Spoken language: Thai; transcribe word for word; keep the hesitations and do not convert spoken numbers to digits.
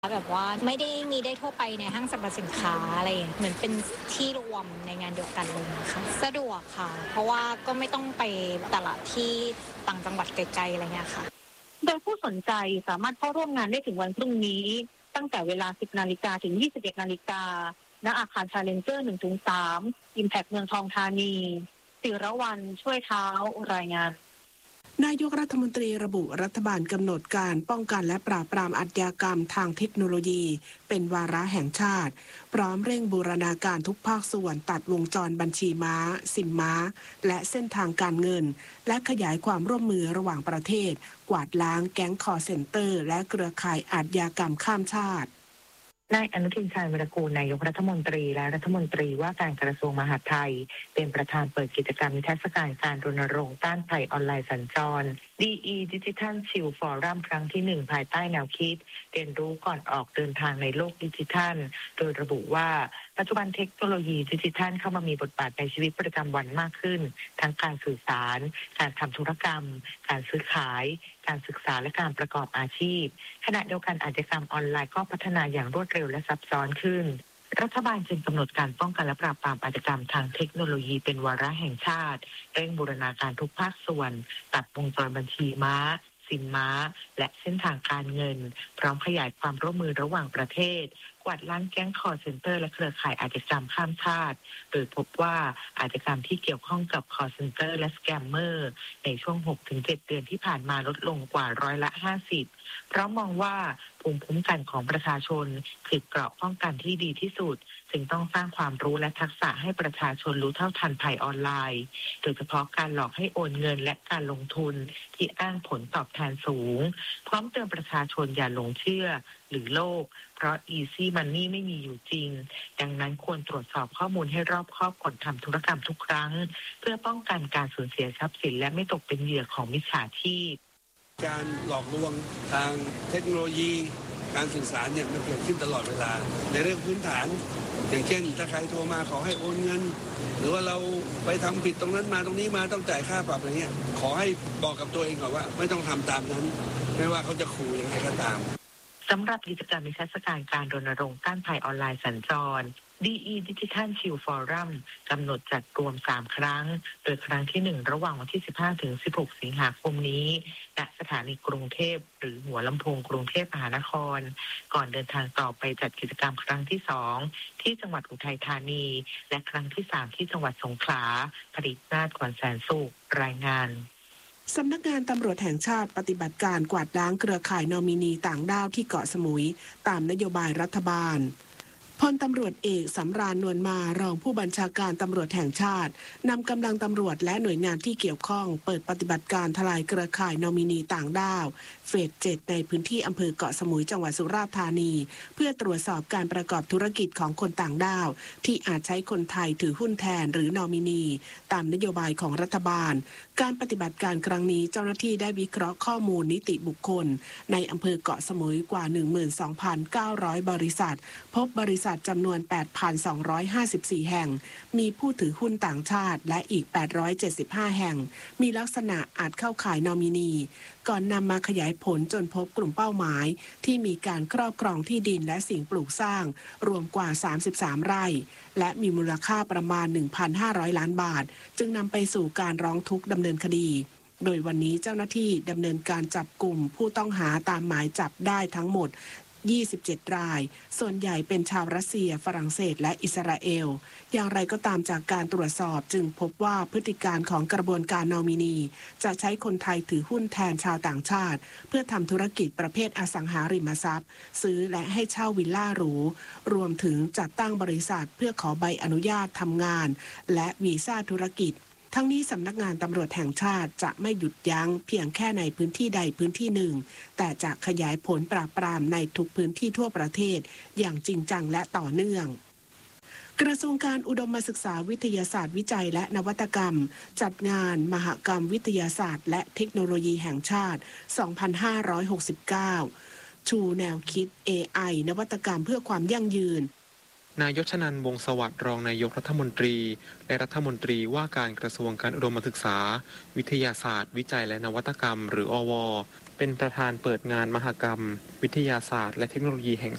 แบบว่าไม่ได้มีได้ทั่วไปในห้างสรรพสินค้าอะไรอย่างเหมือนเป็นที่รวมในงานเดียวกันเลยนะคะสะดวกค่ะเพราะว่าก็ไม่ต้องไปตลาดที่ต่างจังหวัดไกลๆอะไรเงี้ยค่ะโดยผู้สนใจสามารถเข้าร่วมงานได้ถึงวันพรุ่งนี้ตั้งแต่เวลา สิบ นาฬิกาถึง ยี่สิบเอ็ด นาฬิกาณอาคาร Challenger หนึ่งถึงสาม Impact เมืองทองธานีศิรวรรณช่วยเท้ารายงานนายกรัฐมนตรีระบุรัฐบาลกำหนดการป้องกันและปราบปรามอาชญากรรมทางเทคโนโลยีเป็นวาระแห่งชาติพร้อมเร่งบูรณาการทุกภาคส่วนตัดวงจรบัญชีม้าสินม้าและเส้นทางการเงินและขยายความร่วมมือระหว่างประเทศกวาดล้างแก๊งคอร์เซ็นเตอร์และเครือข่ายอาชญากรรมข้ามชาตินายอนุทินชาญวิรากูลนายกรัฐมนตรีและรัฐมนตรีว่าการกระทรวงมหาดไทยเป็นประธานเปิดกิจกรรมนิทรรศการการรณรงค์ต้านภัยออนไลน์สัญจร ดี อี Digital Shield Forum ครั้งที่หนึ่งภายใต้แนวคิดเรียนรู้ก่อนออกเดินทางในโลกดิจิทัลโดยระบุว่าปัจจุบันเทคโนโลยีดิจิทัลเข้ามามีบทบาทในชีวิตประจำวันมากขึ้นทั้งการสื่อสารการทำธุรกรรมการซื้อขายการศึกษาและการประกอบอาชีพขณะเดียวกันอาชญากรรมออนไลน์ก็พัฒนาอย่างรวดเร็วและซับซ้อนขึ้นรัฐบาลจึงกำหนดการป้องกันและปราบปรามอาชญากรรมทางเทคโนโลยีเป็นวาระแห่งชาติเร่งบูรณาการทุกภาคส่วนตัดวงจรบัญชีม้าสินม้าและเส้นทางการเงินพร้อมขยายความร่วมมือระหว่างประเทศกวาดล้างแก๊งคอร์เซ็นเตอร์และเครือข่ายอาชญากรรมข้ามชาติโดยพบว่าอาชญากรรมที่เกี่ยวข้องกับคอร์เซ็นเตอร์และสแกมเมอร์ในช่วง หกถึงเจ็ด เดือนที่ผ่านมาลดลงกว่าร้อยละ ห้าสิบ เพราะมองว่าภูมิคุ้มกันของประชาชนคือเกราะป้องกันที่ดีที่สุดจึงต้องสร้างความรู้และทักษะให้ประชาชนรู้เท่าทันภัยออนไลน์โดยเฉพาะการหลอกให้โอนเงินและการลงทุนที่อ้างผลตอบแทนสูงพร้อมเตือนประชาชนอย่าหลงเชื่อหรือโลภเพราะ Easy Money ไม่มีอยู่จริงดังนั้นควรตรวจสอบข้อมูลให้รอบคอบก่อนทำธุรกรรมทุกครั้งเพื่อป้องกันการสูญเสียทรัพย์สินและไม่ตกเป็นเหยื่อของมิจฉาชีพการหลอกลวงทางเทคโนโลยีการสื่อสารเนี่ยมันเกิดขึ้นตลอดเวลาในเรื่องพื้นฐานอย่างเช่นถ้าใครโทรมาขอให้โอนเงินหรือว่าเราไปทำผิดตรงนั้นมาตรงนี้มาต้องจ่ายค่าปรับอะไรเงี้ยขอให้บอกกับตัวเองก่อนว่าไม่ต้องทำตามนั้นไม่ว่าเขาจะขู่ยังไงก็ตามสำหรับกิจกรรมนิทรรศการการรณรงค์ต้านภัยออนไลน์สัญจร ดี อี Digital Shield Forum กำหนดจัดรวมสามครั้งโดยครั้งที่หนึ่งระหว่างวันที่สิบห้าถึงสิบหกสิงหาคมนี้ณสถานีกรุงเทพหรือหัวลำโพงกรุงเทพมหานครก่อนเดินทางต่อไปจัดกิจกรรมครั้งที่สองที่จังหวัดอุทัยธานีและครั้งที่สามที่จังหวัดสงขลาผลิตนาถขวัญแสนสุขรายงานสำนักงานตำรวจแห่งชาติปฏิบัติการกวาดล้างเครือข่ายนอมินีต่างด้าวที่เกาะสมุยตามนโยบายรัฐบาลพลตำรวจเอกสำราญนวลมารองผู้บัญชาการตำรวจแห่งชาตินำกำลังตำรวจและหน่วยงานที่เกี่ยวข้องเปิดปฏิบัติการทลายเครือข่ายนอมินีต่างด้าวเฟสเจ็ดในพื้นที่อำเภอเกาะสมุยจังหวัดสุราษฎร์ธานีเพื่อตรวจสอบการประกอบธุรกิจของคนต่างด้าวที่อาจใช้คนไทยถือหุ้นแทนหรือนอมินีตามนโยบายของรัฐบาลการปฏิบัติการครั้งนี้เจ้าหน้าที่ได้วิเคราะห์ข้อมูลนิติบุคคลในอำเภอเกาะสมุยกว่า หนึ่งหมื่นสองพันเก้าร้อย บริษัทพบบริษัทจำนวน แปดพันสองร้อยห้าสิบสี่ แห่งมีผู้ถือหุ้นต่างชาติและอีกแปดร้อยเจ็ดสิบห้าแห่งมีลักษณะอาจเข้าข่ายนอมินีก่อนนำมาขยายผลจนพบกลุ่มเป้าหมายที่มีการครอบครองที่ดินและสิ่งปลูกสร้างรวมกว่าสามสิบสามไร่และมีมูลค่าประมาณ หนึ่งพันห้าร้อย ล้านบาทจึงนำไปสู่การร้องทุกข์ดำเนินคดีโดยวันนี้เจ้าหน้าที่ดำเนินการจับกลุ่มผู้ต้องหาตามหมายจับได้ทั้งหมดยี่สิบเจ็ดรายส่วนใหญ่เป็นชาวรัสเซียฝรั่งเศสและอิสราเอลอย่างไรก็ตามจากการตรวจสอบจึงพบว่าพฤติการของกระบวนการนอมินีจะใช้คนไทยถือหุ้นแทนชาวต่างชาติเพื่อทำธุรกิจประเภทอสังหาริมทรัพย์ซื้อและให้เช่าวิลล่าหรูรวมถึงจัดตั้งบริษัทเพื่อขอใบอนุญาตทำงานและวีซ่าธุรกิจทั้งนี้สำนักงานตำรวจแห่งชาติจะไม่หยุดยั้งเพียงแค่ในพื้นที่ใดพื้นที่หนึ่งแต่จะขยายผลปราบปรามในทุกพื้นที่ทั่วประเทศอย่างจริงจังและต่อเนื่องกระทรวงการอุดมศึกษาวิทยาศาสตร์วิจัยและนวัตกรรมจัดงานมหกรรมวิทยาศาสตร์และเทคโนโลยีแห่งชาติ สองพันห้าร้อยหกสิบเก้า ชูแนวคิด เอ ไอ นวัตกรรมเพื่อความยั่งยืนนายยชนันท์ วงศ์สวัสดิ์รองนายกรัฐมนตรีและรัฐมนตรีว่าการกระทรวงการอุดมศึกษาวิทยาศาสตร์วิจัยและนวัตกรรมหรืออวเป็นประธานเปิดงานมหกรรมวิทยาศาสตร์และเทคโนโลยีแห่ง